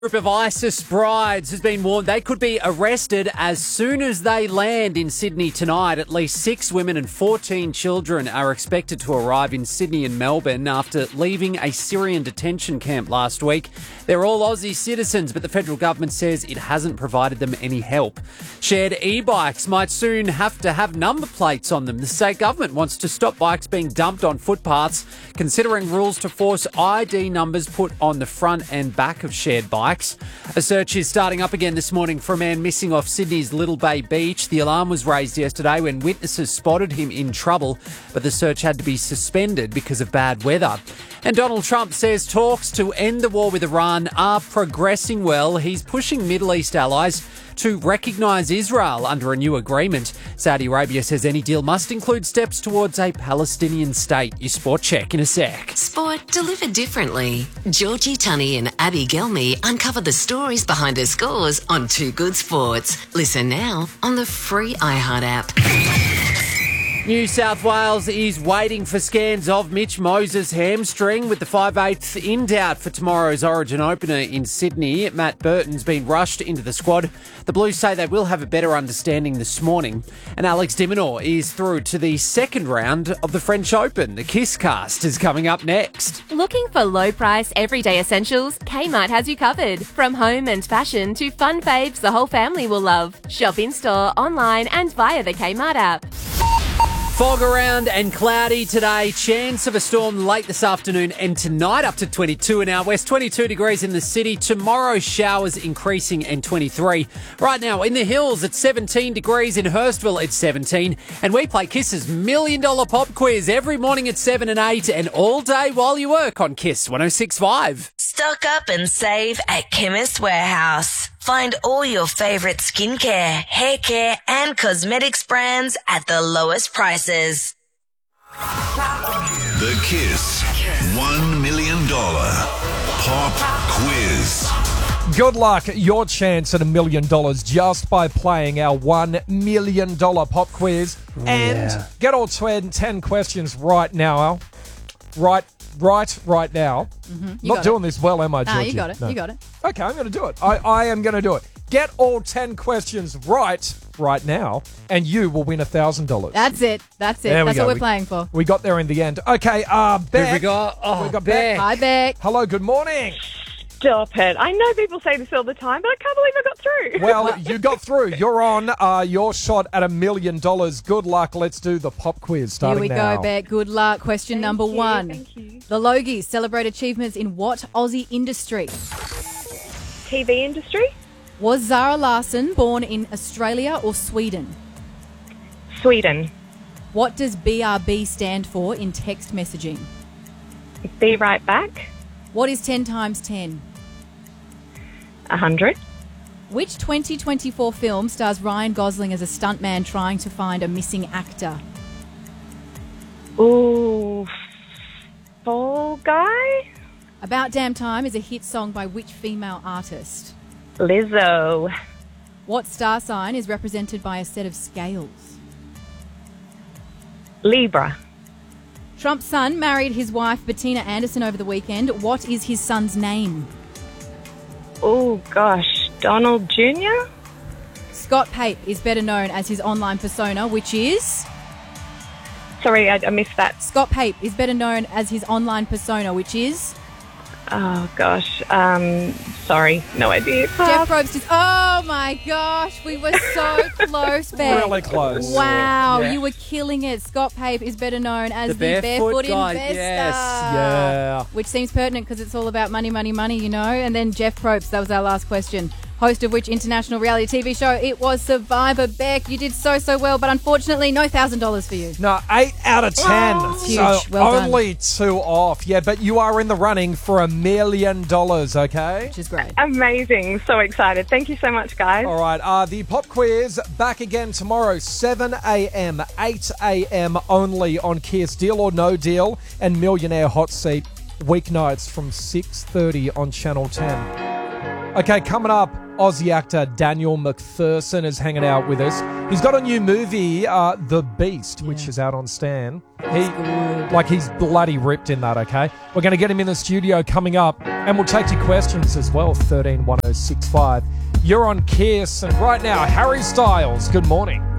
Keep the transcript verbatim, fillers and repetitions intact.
Group of ISIS brides has been warned they could be arrested as soon as they land in Sydney tonight. At least six women and fourteen children are expected to arrive in Sydney and Melbourne after leaving a Syrian detention camp last week. They're all Aussie citizens, but the federal government says it hasn't provided them any help. Shared e-bikes might soon have to have number plates on them. The state government wants to stop bikes being dumped on footpaths, considering rules to force I D numbers put on the front and back of shared bikes. A search is starting up again this morning for a man missing off Sydney's Little Bay Beach. The alarm was raised yesterday when witnesses spotted him in trouble, but the search had to be suspended because of bad weather. And Donald Trump says talks to end the war with Iran are progressing well. He's pushing Middle East allies to recognise Israel under a new agreement. Saudi Arabia says any deal must include steps towards a Palestinian state. Your sport check in a sec. Sport delivered differently. Georgie Tunney and Abby Gelmy uncover the stories behind her scores on Two Good Sports. Listen now on the free iHeart app. New South Wales is waiting for scans of Mitch Moses' hamstring with the five eighths in doubt for tomorrow's Origin opener in Sydney. Matt Burton's been rushed into the squad. The Blues say they will have a better understanding this morning. And Alex de Minaur is through to the second round of the French Open. The Kiss Cast is coming up next. Looking for low price everyday essentials? Kmart has you covered. From home and fashion to fun faves the whole family will love. Shop in store, online and via the Kmart app. Fog around and cloudy today. Chance of a storm late this afternoon and tonight up to twenty-two in our west. twenty-two degrees in the city. Tomorrow showers increasing and twenty-three. Right now in the hills at seventeen degrees. In Hurstville it's seventeen. And we play Kiss's Million Dollar Pop Quiz every morning at seven and eight and all day while you work on Kiss one oh six point five. Stock up and save at Chemist Warehouse. Find all your favourite skincare, hair care and cosmetics brands at the lowest prices. The Kiss one million dollars Pop Quiz. Good luck, your chance at a million dollars just by playing our one million dollars Pop Quiz. Oh, and yeah. get all ten questions right now, Al. Right Right, right now. Mm-hmm. Not doing it. This well, am I, Georgie? Nah, you got it. No. You got it. Okay, I'm going to do it. I, I am going to do it. Get all ten questions right right now, and you will win one thousand dollars. That's it. That's it. There we That's go. what we're We- playing for. We got there in the end. Okay, uh, Beck. Who we got? Oh, we got Beck. Beck. Hi, Beck. Hello, good morning. Stop it. I know people say this all the time, but I can't believe I got through. Well, you got through. You're on uh, your shot at a million dollars. Good luck. Let's do the pop quiz starting Here we now. go, Beck. Good luck. Question Thank number you, one. thank you. The Logies celebrate achievements in what Aussie industry? T V industry? Was Zara Larsson born in Australia or Sweden? Sweden. What does B R B stand for in text messaging? Be right back. What is ten times ten? A hundred. Which twenty twenty-four film stars Ryan Gosling as a stuntman trying to find a missing actor? Ooh. Fall Guy? About Damn Time is a hit song by which female artist? Lizzo. What star sign is represented by a set of scales? Libra. Trump's son married his wife Bettina Anderson over the weekend. What is his son's name? Oh, gosh. Donald Junior? Scott Pape is better known as his online persona, which is... Sorry, I, I missed that. Scott Pape is better known as his online persona, which is... Oh, gosh. Um, sorry. No idea. Jeff Probst is... Oh, my gosh. We were so close, Beck. Really close. Wow, Yeah. you were killing it. Scott Pape is better known as The the, barefoot Barefoot guy, Investor. yes. Yeah. Which seems pertinent because it's all about money, money, money, you know. And then Jeff Probst, that was our last question. Host of which international reality T V show? It was Survivor. Beck, you did so, so well, but unfortunately, no one thousand dollars for you. No, eight out of ten. It's huge. So Well done. only two off. Yeah, but you are in the running for a million dollars, okay? Which is great. Amazing. So excited. Thank you so much, guys. All right, uh, the pop quiz back again tomorrow, seven a.m., eight a.m. only on Kiss. Deal or No Deal and Millionaire Hot Seat weeknights from six thirty on Channel ten. Okay, coming up Aussie actor Daniel McPherson is hanging out with us. He's got a new movie, uh, The Beast, which Yeah. is out on Stan. He, like, he's bloody ripped in that, okay? We're going to get him in the studio coming up, and we'll take your questions as well, thirteen one oh six five. You're on Kiss, and right now, Harry Styles, good morning.